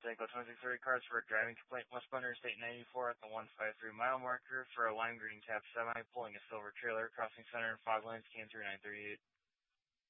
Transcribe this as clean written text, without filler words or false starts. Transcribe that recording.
Tango 2630 cars for a driving complaint westbound Interstate 94 at the 153 mile marker for a lime green cab semi pulling a silver trailer crossing center and fog lanes came through 938.